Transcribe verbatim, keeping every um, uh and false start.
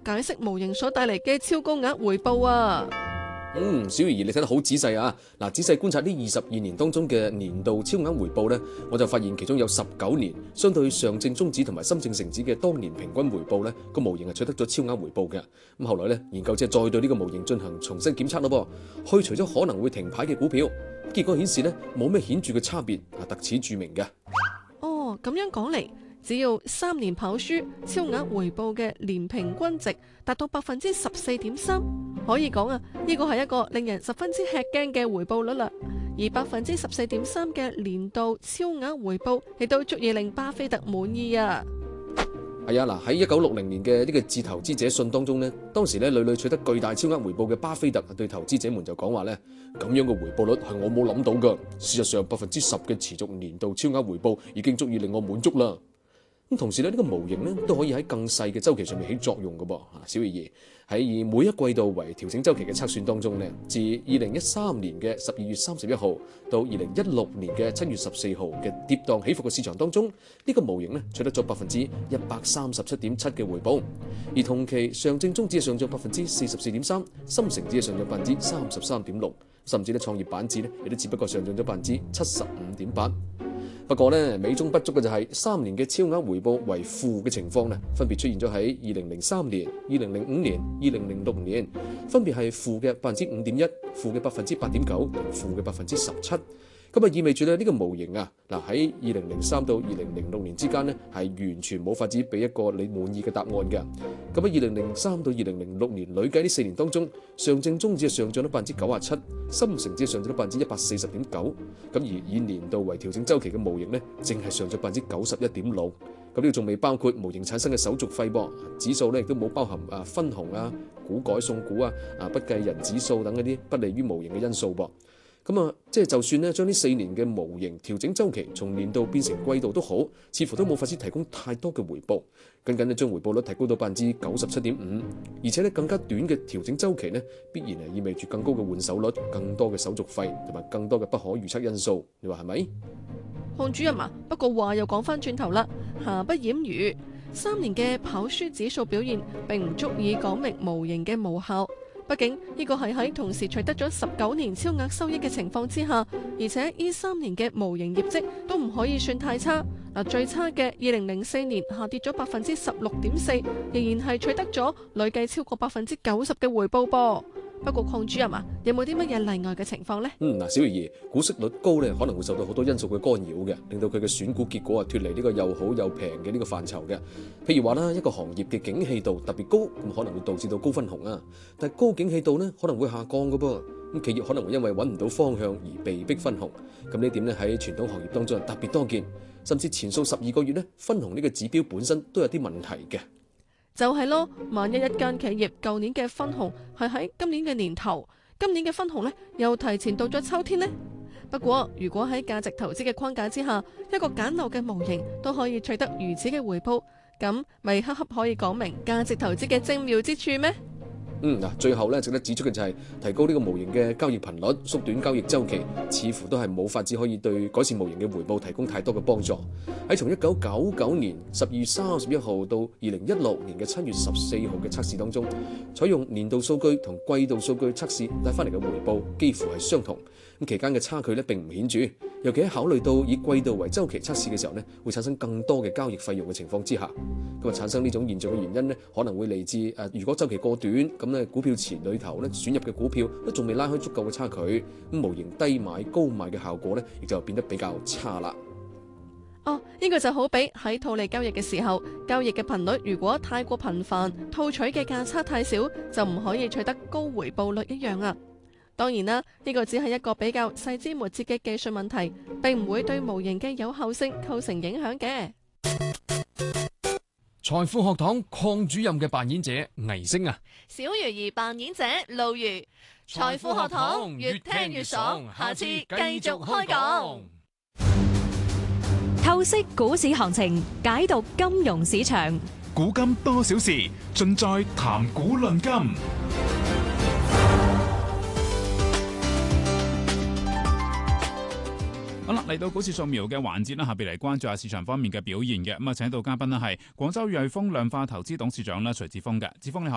解釋模型所帶嚟嘅超高額回報啊。 嗯，小儀，你睇得好仔細啊！嗱，仔細觀察呢二十二年當中嘅年度超額回報呢，我就發現其中有十九年相對上證綜指同埋深證成指嘅當年平均回報呢個模型係取得咗超額回報嘅。咁後來呢，研究者再對呢個模型進行重新檢測咯噃，去除咗可能會停牌嘅股票，結果顯示呢冇咩顯著嘅差別，啊，特此著名嘅。 哦，咁樣講嚟，只要三年跑輸超額回報嘅年平均值達到百分之十四點三，可以講啊，呢個係一個令人十分之吃驚嘅回報率啦。而百分之十四點三嘅年度超額回報，亦都足以令巴菲特滿意啊。 係啊，嗱，喺一九六零年嘅呢個致投資者信當中呢，當時呢屢屢取得巨大超額回報嘅巴菲特對投資者們就講話呢，咁樣嘅回報率係我冇諗到㗎。事實上，百分之十嘅持續年度超額回報已經足以令我滿足啦。咁同時咧，呢個模型咧都可以喺更細嘅週期上面起作用嘅噃。啊，小儀喺以每一季度為調整週期嘅測算當中咧，自二零一三年嘅十二月三十一號到二零一六年嘅七月十四號嘅跌宕起伏嘅市場當中，呢個模型咧取得咗百分之一百三十七點七嘅回報，而同期上證綜指上漲百分之四十四點三，深成指上漲百分之三十三點六，甚至咧創業板指咧亦都只不過上漲咗百分之七十五點八。不過呢，美中不足嘅就係三年嘅超額回報為負嘅情況呢，分別出現咗喺二零零三年、二零零五年、二零零六年，分別係負嘅百分之五點一、負嘅百分之八點九同負嘅百分之十七。咁啊意味住咧呢個模型啊，嗱喺二零零三到二零零六年之間呢，係完全冇法子俾一個你滿意嘅答案嘅。咁喺二零零三到二零零六年累計呢四年當中，上證綜指上漲咗百分之九十七，深成指上漲咗百分之一百四十點九。咁而以年度為調整週期嘅模型呢，淨係上漲百分之九十一點六。咁呢個仲未包括模型產生嘅手續費噃，指數呢亦都冇包含啊分紅啊、股改送股啊、啊不計人指數等嗰啲不利於模型嘅因素噃。咁啊，即係就算咧，將呢四年嘅模型調整週期從年度變成季度都好，似乎都冇法子提供太多嘅回報。僅僅咧將回報率提高到百分之九十七點五，而且咧更加短嘅調整週期呢，必然係意味住更高嘅換手率、更多嘅手續費同埋更多嘅不可預測因素。你話係咪？ 項主任啊，不過話又講翻轉頭啦，瑕不掩瑜，三年嘅跑輸指數表現並唔足以講明模型嘅無效。畢竟呢個係喺同時取得咗十九年超額收益嘅情況之下，而且呢三年嘅模型業績都唔可以算太差。嗱，最差嘅二零零四年下跌咗百分之十六點四，仍然係取得咗累計超過百分之九十嘅回報噃。不過鄺主任啊，有冇啲乜嘢例外嘅情況呢？ 嗯，嗱，小儀，股息率高咧，可能會受到好多因素嘅干擾嘅，令到佢嘅選股結果啊脫離呢個又好又平嘅呢個範疇嘅。譬如話啦，一個行業嘅景氣度特別高，咁可能會導致到高分紅啊。但係高景氣度呢，可能會下降嘅噃。咁企業可能會因為揾唔到方向而被逼分紅。咁呢點呢喺傳統行業當中係特別多見，甚至前數十二個月呢，分紅呢個指標本身都有啲問題嘅。 就係咯，萬一一間企業舊年嘅分紅係喺今年嘅年頭，今年嘅分紅呢又提前到咗秋天呢？不過如果喺價值投資嘅框架之下，一個簡陋嘅模型都可以取得如此嘅回報，咁咪恰恰可以講明價值投資嘅精妙之處咩？ 嗯嗱，最後咧值得指出嘅就係提高呢個模型嘅交易頻率，縮短交易週期，似乎都係冇法子可以對改善模型嘅回報提供太多嘅幫助。喺從一九九九年十二月三十一號到二零一六年嘅七月十四號嘅測試當中，採用年度數據同季度數據測試帶翻嚟嘅回報幾乎係相同。咁期間嘅差距咧並唔顯著，尤其喺考慮到以季度為週期測試嘅時候咧，會產生更多嘅交易費用嘅情況之下，咁啊產生呢種現象嘅原因咧，可能會嚟自誒如果週期過短，咁咧股票池裏頭咧選入嘅股票都仲未拉開足夠嘅差距，咁模型低買高賣嘅效果咧，亦就變得比較差啦。 哦，呢個就好比喺套利交易嘅時候，交易嘅頻率如果太過頻繁，套取嘅價差太少，就唔可以取得高回報率一樣啊。當然啦，呢個只係一個比較細枝末節嘅技術問題，並唔會對模型嘅有效性構成影響嘅。 財富學堂鄺主任嘅扮演者倪星啊， 小魚兒扮演者露魚。財富學堂越聽越爽，下次繼續開講。 透析股市行情，解讀金融市場， 古今多少事，盡在談股論金。好啦，嚟到股市掃描嘅環節啦，下邊嚟關注下市場方面嘅表現嘅。咁啊，請到嘉賓呢係廣州瑞豐量化投資董事長啦徐志峰嘅。志峰你好。